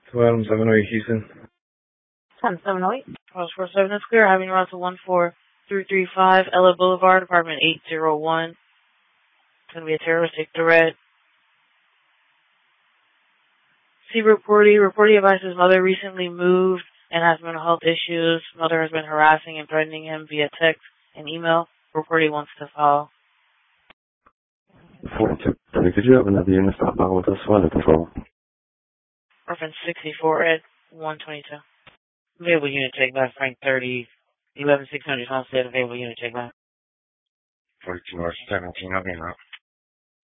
To Adam 708 Houston. 708. Cross 47 is clear. Having route to 14335 Ella Boulevard, apartment 801. It's going to be a terroristic threat. See reportee. Reportee advised his mother recently moved and has mental health issues. Mother has been harassing and threatening him via text and email. Reportee wants to file. 42. Could you have another unit stop by with us while the control? Reference 64 at 122. Available unit take back. Frank 30, 11600 Homestead. Available unit take back. 42 North 17. I'll be in route.